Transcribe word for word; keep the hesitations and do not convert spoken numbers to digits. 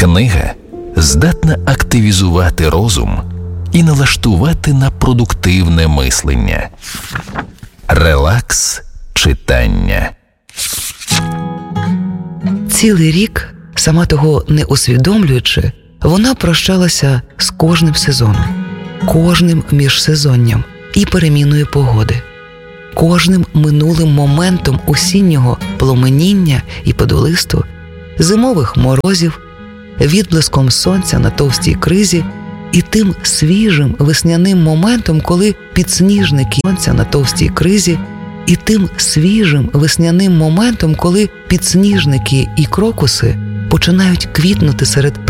Книга здатна активізувати розум і налаштувати на продуктивне мислення. Релакс читання. Цілий рік, сама того не усвідомлюючи, вона прощалася з кожним сезоном, кожним міжсезонням і переміною погоди, кожним минулим моментом осіннього пломеніння і подолисту, зимових морозів, відблиском сонця на товстій кризі і тим свіжим весняним моментом, коли підсніжники сонця на товстій кризі і тим свіжим весняним моментом, коли підсніжники і крокуси починають квітнути серед